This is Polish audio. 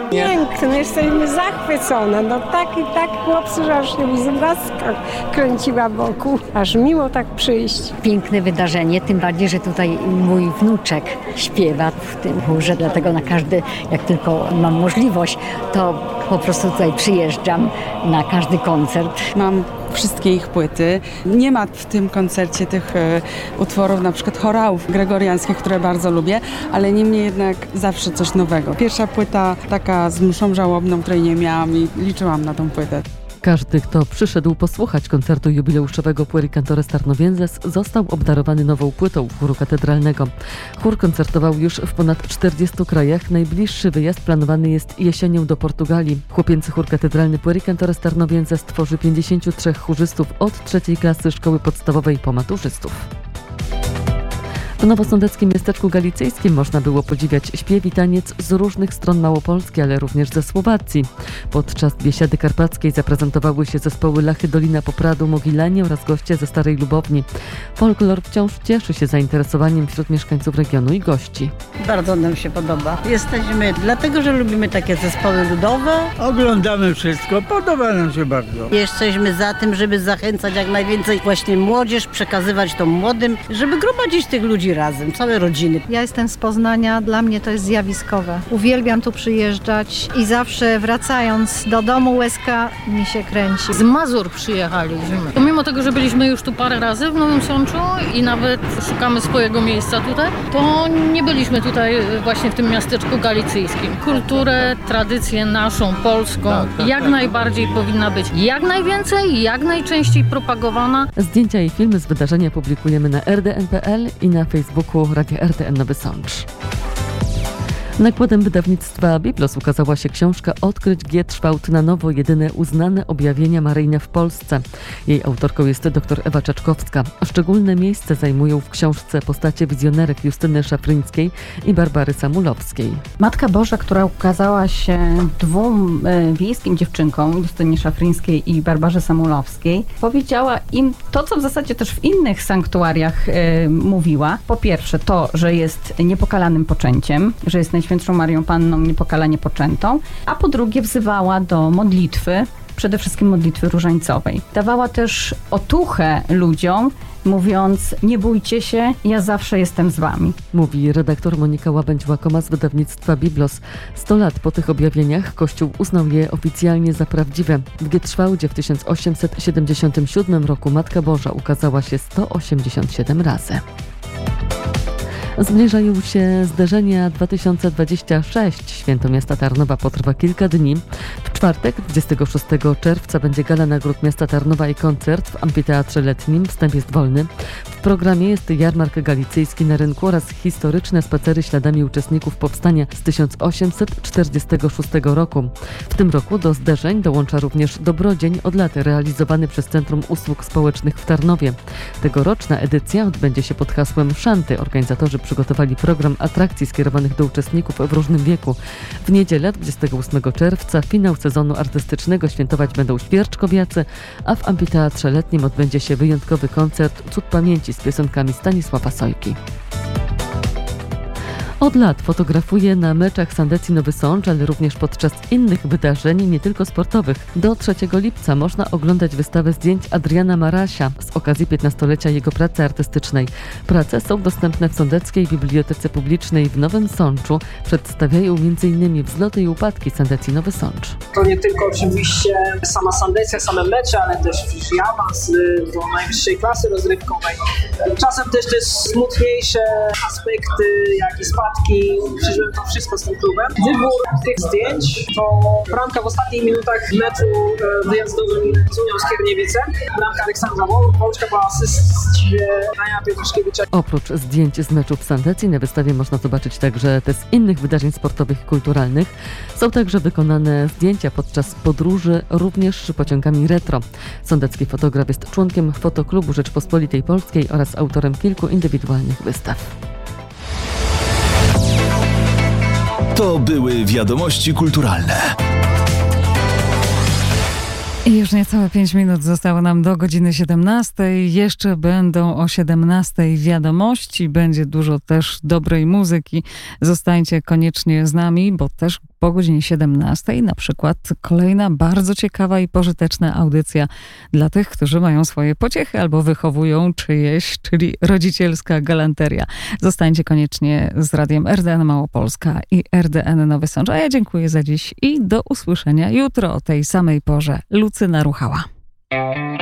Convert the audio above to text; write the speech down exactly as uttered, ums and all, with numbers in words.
Piękne, jesteśmy zachwycone. No tak i tak chłopcy, że aż się łzaska kręciła wokół, aż miło tak przyjść. Piękne wydarzenie, tym bardziej, że tutaj mój wnuczek śpiewa w tym chórze, dlatego na każdy, jak tylko mam możliwość, to po prostu tutaj przyjeżdżam na każdy koncert. Mam wszystkie ich płyty. Nie ma w tym koncercie tych e, utworów, na przykład chorałów gregoriańskich, które bardzo lubię, ale niemniej jednak zawsze coś nowego. Pierwsza płyta taka z mszą żałobną, której nie miałam i liczyłam na tą płytę. Każdy, kto przyszedł posłuchać koncertu jubileuszowego Pueri Cantores Tarnovienses, został obdarowany nową płytą chóru katedralnego. Chór koncertował już w ponad czterdziestu krajach. Najbliższy wyjazd planowany jest jesienią do Portugalii. Chłopięcy chór katedralny Pueri Cantores Tarnovienses tworzy pięćdziesięciu trzech chórzystów od trzeciej klasy szkoły podstawowej po maturzystów. W nowosądeckim miasteczku galicyjskim można było podziwiać śpiew i taniec z różnych stron Małopolski, ale również ze Słowacji. Podczas Biesiady Karpackiej zaprezentowały się zespoły Lachy Dolina Popradu, Mogilanie oraz goście ze Starej Lubowni. Folklor wciąż cieszy się zainteresowaniem wśród mieszkańców regionu i gości. Bardzo nam się podoba. Jesteśmy dlatego, że lubimy takie zespoły ludowe. Oglądamy wszystko, podoba nam się bardzo. Jesteśmy za tym, żeby zachęcać jak najwięcej właśnie młodzież, przekazywać to młodym, żeby gromadzić tych ludzi razem, całe rodziny. Ja jestem z Poznania, dla mnie to jest zjawiskowe. Uwielbiam tu przyjeżdżać i zawsze wracając do domu łezka mi się kręci. Z Mazur przyjechaliśmy. Pomimo tego, że byliśmy już tu parę razy w Nowym Sączu i nawet szukamy swojego miejsca tutaj, to nie byliśmy tutaj właśnie w tym miasteczku galicyjskim. Kulturę, tradycję naszą, polską, jak najbardziej powinna być jak najwięcej, jak najczęściej propagowana. Zdjęcia i filmy z wydarzenia publikujemy na r d n kropka p l i na Facebooku Radia R T N Nowy Sącz. Nakładem wydawnictwa Biblos ukazała się książka Odkryć Gietrzwałt na nowo, jedyne uznane objawienia maryjne w Polsce. Jej autorką jest dr Ewa Czaczkowska. Szczególne miejsce zajmują w książce postacie wizjonerek Justyny Szafryńskiej i Barbary Samulowskiej. Matka Boża, która ukazała się dwóm e, wiejskim dziewczynkom, Justynie Szafryńskiej i Barbarze Samulowskiej, powiedziała im to, co w zasadzie też w innych sanktuariach e, mówiła. Po pierwsze to, że jest niepokalanym poczęciem, że jest Najświętszą Marią Panną niepokalanie poczętą, a po drugie wzywała do modlitwy, przede wszystkim modlitwy różańcowej. Dawała też otuchę ludziom, mówiąc: nie bójcie się, ja zawsze jestem z wami. Mówi redaktor Monika Łabędź-Łakoma z wydawnictwa Biblos. Sto lat po tych objawieniach Kościół uznał je oficjalnie za prawdziwe. W Gietrzwałdzie w tysiąc osiemset siedemdziesiątym siódmym roku Matka Boża ukazała się sto osiemdziesiąt siedem razy. Zbliżają się zdarzenia dwa tysiące dwudziesty szósty. Święto miasta Tarnowa potrwa kilka dni. W czwartek, dwudziestego szóstego czerwca, będzie gala nagród miasta Tarnowa i koncert w amfiteatrze letnim. Wstęp jest wolny. W programie jest jarmark galicyjski na rynku oraz historyczne spacery śladami uczestników powstania z tysiąc osiemset czterdziestego szóstego roku. W tym roku do zdarzeń dołącza również Dobrodzień, od lat realizowany przez Centrum Usług Społecznych w Tarnowie. Tegoroczna edycja odbędzie się pod hasłem Szanty. Organizatorzy przygotowali program atrakcji skierowanych do uczestników w różnym wieku. W niedzielę, dwudziestego ósmego czerwca, finał sezonu artystycznego świętować będą świerczkowiacy, a w amfiteatrze letnim odbędzie się wyjątkowy koncert Cud Pamięci z piosenkami Stanisława Sojki. Od lat fotografuje na meczach Sandecji Nowy Sącz, ale również podczas innych wydarzeń, nie tylko sportowych. Do trzeciego lipca można oglądać wystawę zdjęć Adriana Marasia z okazji piętnastolecia jego pracy artystycznej. Prace są dostępne w Sądeckiej Bibliotece Publicznej w Nowym Sączu. Przedstawiają m.in. wzloty i upadki Sandecji Nowy Sącz. To nie tylko oczywiście sama Sandecja, same mecze, ale też i awans do najwyższej klasy rozrywkowej. Czasem też te smutniejsze aspekty, jak i spadki. Przeżyłem to wszystko z tym klubem. Wybór tych zdjęć to bramka w ostatnich minutach meczu wyjazdowym z Unią Skierniewice. Bramka Aleksandra Wączka po asyście Rajana Piotraszkiewicza. Oprócz zdjęć z meczów Sandecji na wystawie można zobaczyć także te z innych wydarzeń sportowych i kulturalnych. Są także wykonane zdjęcia podczas podróży również pociągami retro. Sądecki fotograf jest członkiem Fotoklubu Rzeczpospolitej Polskiej oraz autorem kilku indywidualnych wystaw. To były wiadomości kulturalne. I już niecałe pięć minut zostało nam do godziny siedemnastej. Jeszcze będą o siedemnastej wiadomości. Będzie dużo też dobrej muzyki. Zostańcie koniecznie z nami, bo też po godzinie siedemnastej na przykład kolejna bardzo ciekawa i pożyteczna audycja dla tych, którzy mają swoje pociechy albo wychowują czyjeś, czyli rodzicielska galanteria. Zostańcie koniecznie z radiem R D N Małopolska i R D N Nowy Sącz. A ja dziękuję za dziś i do usłyszenia jutro o tej samej porze. Lucyna Ruchała.